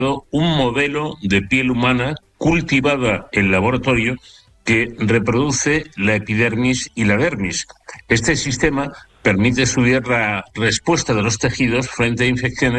un modelo de piel humana cultivada en laboratorio que reproduce la epidermis y la dermis. Este sistema permite estudiar la respuesta de los tejidos frente a infecciones